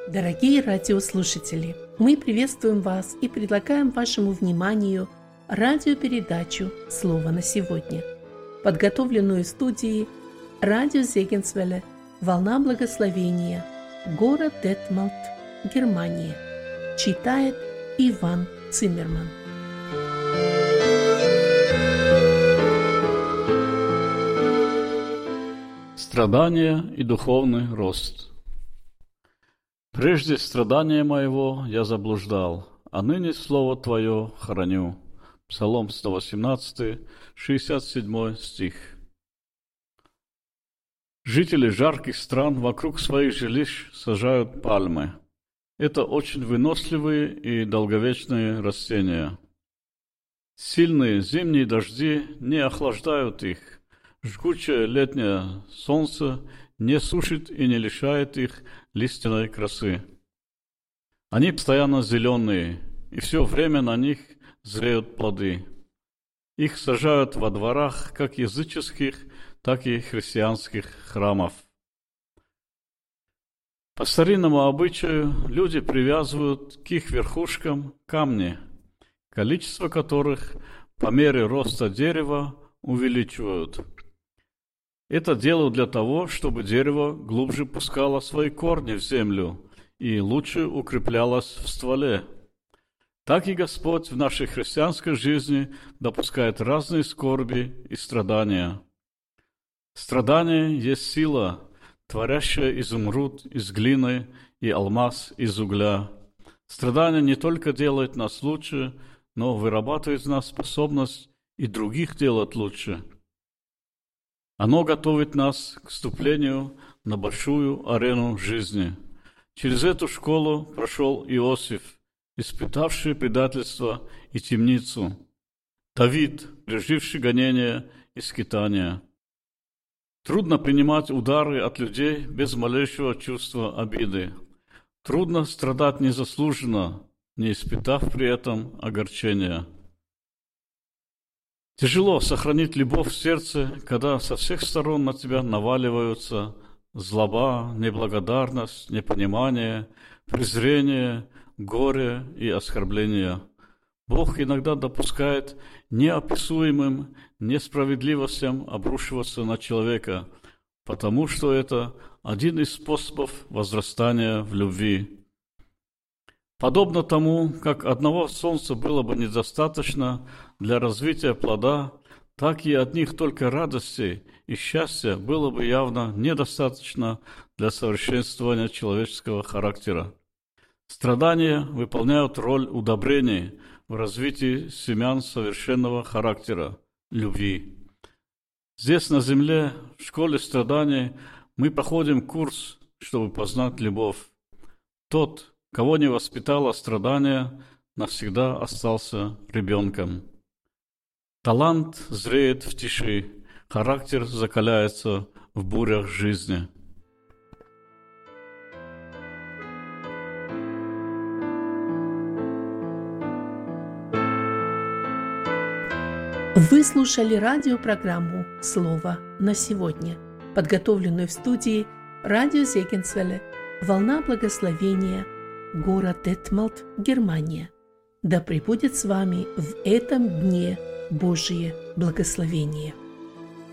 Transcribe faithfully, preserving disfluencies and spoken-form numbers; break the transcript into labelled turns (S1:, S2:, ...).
S1: Дорогие радиослушатели, мы приветствуем вас и предлагаем вашему вниманию радиопередачу «Слово на сегодня», подготовленную студией радио Зегенсвелле «Волна благословения», город Детмалт, Германия. Читает Иван Циммерман.
S2: Страдания и духовный рост. Прежде страдания моего я заблуждал, а ныне слово Твое храню. Псалом сто восемнадцатый, шестьдесят седьмой стих. Жители жарких стран вокруг своих жилищ сажают пальмы. Это очень выносливые и долговечные растения. Сильные зимние дожди не охлаждают их. Жгучее летнее солнце не сушит и не лишает их лиственной красы. Они постоянно зеленые, и все время на них зреют плоды. Их сажают во дворах как языческих, так и христианских храмов. По старинному обычаю люди привязывают к их верхушкам камни, количество которых по мере роста дерева увеличивают. Это делают для того, чтобы дерево глубже пускало свои корни в землю и лучше укреплялось в стволе. Так и Господь в нашей христианской жизни допускает разные скорби и страдания. Страдание есть сила, творящая изумруд из глины и алмаз из угля. Страдание не только делает нас лучше, но вырабатывает в нас способность и других делать лучше. Оно готовит нас к вступлению на большую арену жизни. Через эту школу прошел Иосиф, испытавший предательство и темницу. Давид, переживший гонения и скитания. Трудно принимать удары от людей без малейшего чувства обиды. Трудно страдать незаслуженно, не испытав при этом огорчения. Тяжело сохранить любовь в сердце, когда со всех сторон на тебя наваливаются злоба, неблагодарность, непонимание, презрение, горе и оскорбление. Бог иногда допускает неописуемым несправедливостям обрушиваться на человека, потому что это один из способов возрастания в любви. Подобно тому, как одного солнца было бы недостаточно для развития плода, так и одних только радостей и счастья было бы явно недостаточно для совершенствования человеческого характера. Страдания выполняют роль удобрений в развитии семян совершенного характера – любви. Здесь, на земле, в школе страданий, мы проходим курс, чтобы познать любовь. Тот, кого не воспитало страдание, навсегда остался ребенком. Талант зреет в тиши, характер закаляется в бурях жизни.
S1: Вы слушали радиопрограмму «Слово на сегодня», подготовленную в студии радио Зегенсвелле «Волна благословения», город Детмалт, Германия. Да пребудет с вами в этом дне Божие благословение.